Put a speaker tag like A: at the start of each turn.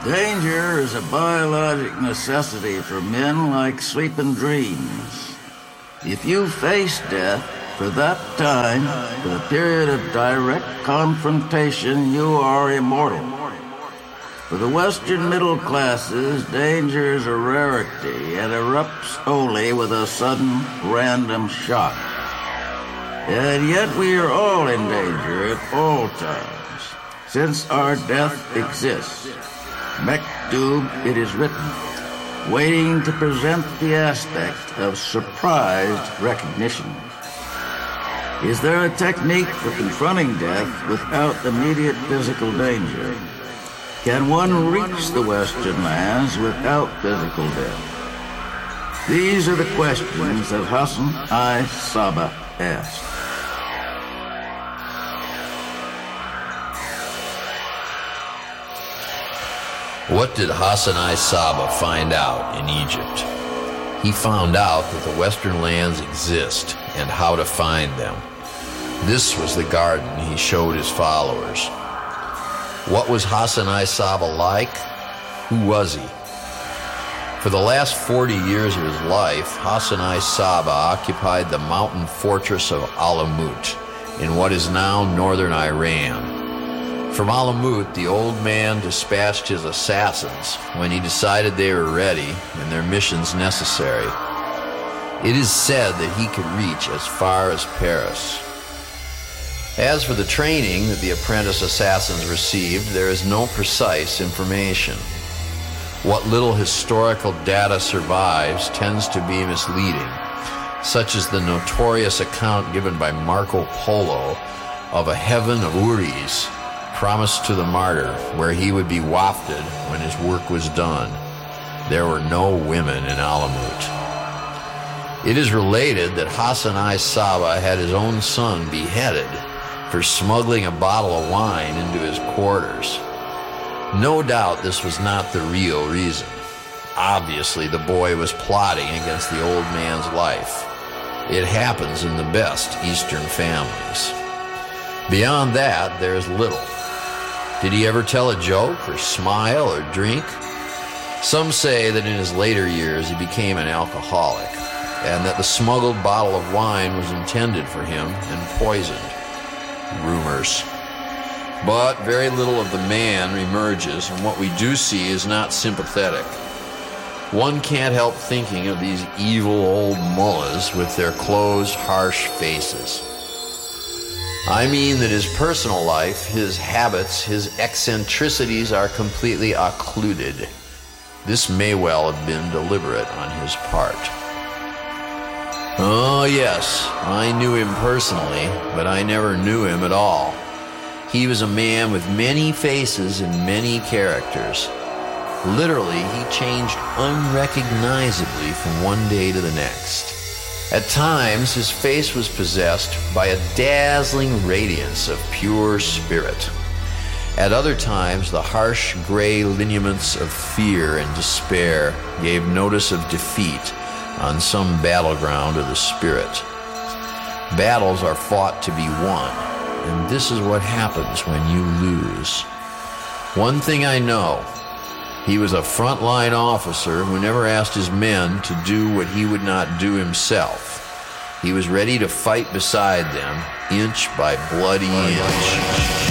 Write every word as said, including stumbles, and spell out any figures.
A: Danger is a biologic necessity for men like sleeping dreams. If you face death for that time, for the period of direct confrontation, you are immortal. For the Western middle classes, danger is a rarity and erupts only with a sudden, random shock. And yet we are all in danger at all times, since our death exists. Mektub, it is written, waiting to present the aspect of surprised recognition. Is there a technique for confronting death without immediate physical danger? Can one reach the Western lands without physical death? These are the questions that Hassan I. Sabbah asked.
B: What did Hassan I. Sabbah find out in Egypt? He found out that the Western lands exist and how to find them. This was the garden he showed his followers. What was Hassan I. Sabbah like? Who was he? For the last forty years of his life, Hassan I. Sabbah occupied the mountain fortress of Alamut in what is now northern Iran. From Alamut, the old man dispatched his assassins when he decided they were ready and their missions necessary. It is said that he could reach as far as Paris. As for the training that the apprentice assassins received, there is no precise information. What little historical data survives tends to be misleading, such as the notorious account given by Marco Polo of a heaven of Uris promised to the martyr where he would be wafted when his work was done. There were no women in Alamut. It is related that Hassan I. Sabbah had his own son beheaded for smuggling a bottle of wine into his quarters. No doubt this was not the real reason. Obviously, the boy was plotting against the old man's life. It happens in the best Eastern families. Beyond that, there is little. Did he ever tell a joke or smile or drink? Some say that in his later years he became an alcoholic, and that the smuggled bottle of wine was intended for him and poisoned. Rumors. But very little of the man emerges, and what we do see is not sympathetic. One can't help thinking of these evil old mullahs with their closed, harsh faces. I mean that his personal life, his habits, his eccentricities are completely occluded. This may well have been deliberate on his part. Oh yes, I knew him personally, but I never knew him at all. He was a man with many faces and many characters. Literally, he changed unrecognizably from one day to the next. At times, his face was possessed by a dazzling radiance of pure spirit. At other times, the harsh gray lineaments of fear and despair gave notice of defeat on some battleground of the spirit. Battles are fought to be won, and this is what happens when you lose. One thing I know, he was a frontline officer who never asked his men to do what he would not do himself. He was ready to fight beside them, inch by bloody inch.